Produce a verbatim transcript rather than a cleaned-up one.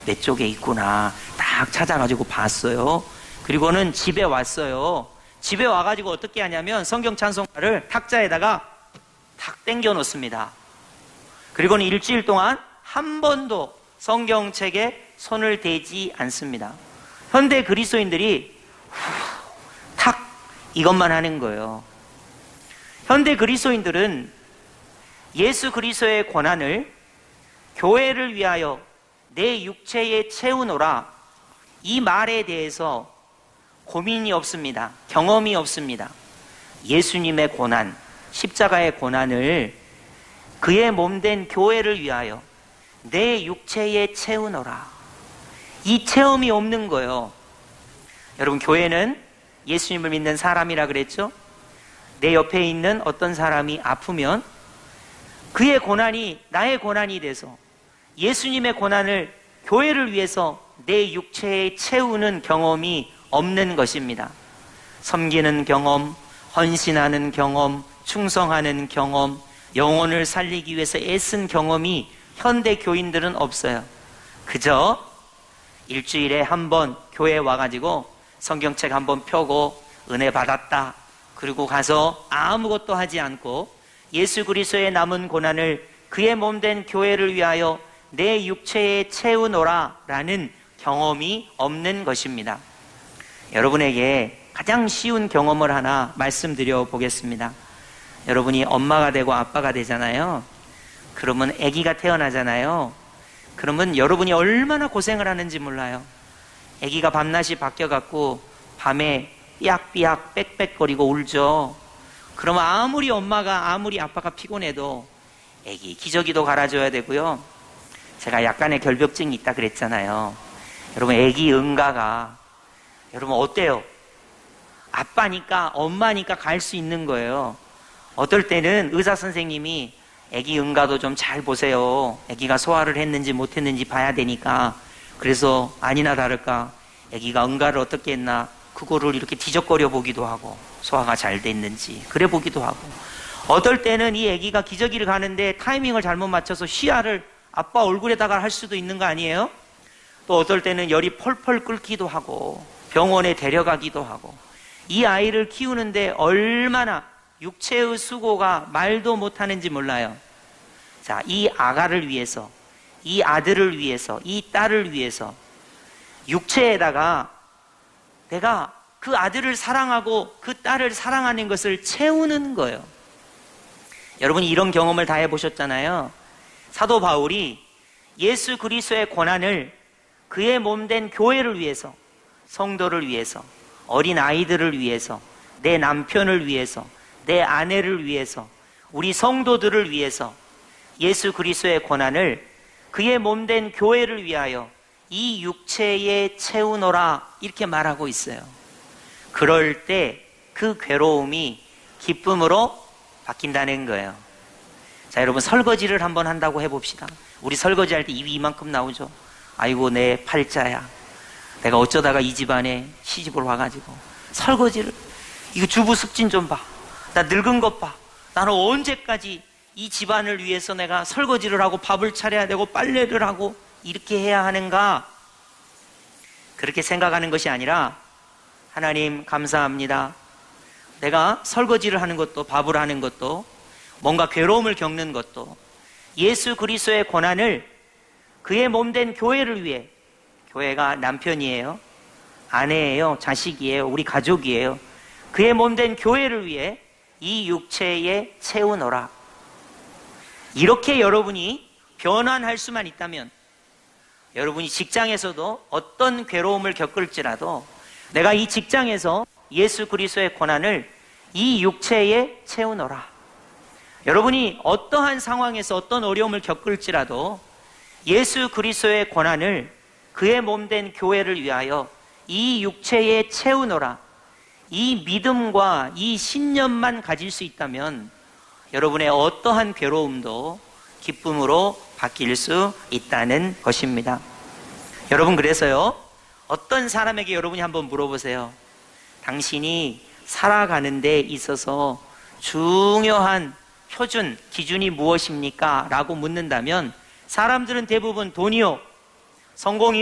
내 쪽에 있구나 딱 찾아가지고 봤어요. 그리고는 집에 왔어요. 집에 와가지고 어떻게 하냐면 성경 찬송가를 탁자에다가 탁 당겨 놓습니다. 그리고는 일주일 동안 한 번도 성경책에 손을 대지 않습니다. 현대 그리스도인들이 탁 이것만 하는 거예요. 현대 그리스도인들은 예수 그리스도의 고난을 교회를 위하여 내 육체에 채우노라, 이 말에 대해서 고민이 없습니다. 경험이 없습니다. 예수님의 고난, 십자가의 고난을 그의 몸된 교회를 위하여 내 육체에 채우노라, 이 체험이 없는 거예요. 여러분, 교회는 예수님을 믿는 사람이라 그랬죠? 내 옆에 있는 어떤 사람이 아프면 그의 고난이 나의 고난이 돼서 예수님의 고난을 교회를 위해서 내 육체에 채우는 경험이 없는 것입니다. 섬기는 경험, 헌신하는 경험, 충성하는 경험, 영혼을 살리기 위해서 애쓴 경험이 현대 교인들은 없어요. 그저 일주일에 한 번 교회에 와가지고 성경책 한번 펴고 은혜 받았다, 그리고 가서 아무것도 하지 않고 예수 그리스도의 남은 고난을 그의 몸된 교회를 위하여 내 육체에 채우노라 라는 경험이 없는 것입니다. 여러분에게 가장 쉬운 경험을 하나 말씀드려 보겠습니다. 여러분이 엄마가 되고 아빠가 되잖아요. 그러면 아기가 태어나잖아요. 그러면 여러분이 얼마나 고생을 하는지 몰라요. 아기가 밤낮이 바뀌어갖고 밤에 삐약삐약 빽빽거리고 울죠. 그러면 아무리 엄마가 아무리 아빠가 피곤해도 아기 기저귀도 갈아줘야 되고요. 제가 약간의 결벽증이 있다 그랬잖아요. 여러분, 아기 응가가 여러분 어때요? 아빠니까 엄마니까 갈 수 있는 거예요. 어떨 때는 의사 선생님이 아기 응가도 좀 잘 보세요. 아기가 소화를 했는지 못했는지 봐야 되니까. 그래서 아니나 다를까 아기가 응가를 어떻게 했나 그거를 이렇게 뒤적거려 보기도 하고 소화가 잘 됐는지 그래 보기도 하고, 어떨 때는 이 아기가 기저귀를 가는데 타이밍을 잘못 맞춰서 시야를 아빠 얼굴에다가 할 수도 있는 거 아니에요? 또 어떨 때는 열이 펄펄 끓기도 하고 병원에 데려가기도 하고, 이 아이를 키우는데 얼마나 육체의 수고가 말도 못하는지 몰라요. 자, 이 아가를 위해서, 이 아들을 위해서, 이 딸을 위해서 육체에다가 내가 그 아들을 사랑하고 그 딸을 사랑하는 것을 채우는 거예요. 여러분이 이런 경험을 다 해보셨잖아요. 사도 바울이 예수 그리스도의 고난을 그의 몸된 교회를 위해서, 성도를 위해서, 어린 아이들을 위해서, 내 남편을 위해서, 내 아내를 위해서, 우리 성도들을 위해서 예수 그리스도의 고난을 그의 몸된 교회를 위하여 이 육체에 채우노라 이렇게 말하고 있어요. 그럴 때 그 괴로움이 기쁨으로 바뀐다는 거예요. 자, 여러분, 설거지를 한번 한다고 해봅시다. 우리 설거지 할 때 입이 이만큼 나오죠. 아이고 내 팔자야, 내가 어쩌다가 이 집안에 시집을 와가지고 설거지를, 이거 주부 습진 좀 봐, 나 늙은 것 봐, 나는 언제까지 이 집안을 위해서 내가 설거지를 하고 밥을 차려야 되고 빨래를 하고 이렇게 해야 하는가, 그렇게 생각하는 것이 아니라 하나님 감사합니다. 내가 설거지를 하는 것도 밥을 하는 것도 뭔가 괴로움을 겪는 것도 예수 그리스도의 고난을 그의 몸된 교회를 위해, 교회가 남편이에요, 아내예요, 자식이에요, 우리 가족이에요, 그의 몸된 교회를 위해 이 육체에 채우노라. 이렇게 여러분이 변환할 수만 있다면, 여러분이 직장에서도 어떤 괴로움을 겪을지라도 내가 이 직장에서 예수 그리스도의 고난을 이 육체에 채우노라. 여러분이 어떠한 상황에서 어떤 어려움을 겪을지라도 예수 그리스도의 고난을 그의 몸된 교회를 위하여 이 육체에 채우노라. 이 믿음과 이 신념만 가질 수 있다면 여러분의 어떠한 괴로움도 기쁨으로 바뀔 수 있다는 것입니다. 여러분, 그래서요, 어떤 사람에게 여러분이 한번 물어보세요. 당신이 살아가는 데 있어서 중요한 표준, 기준이 무엇입니까? 라고 묻는다면 사람들은 대부분 돈이요, 성공이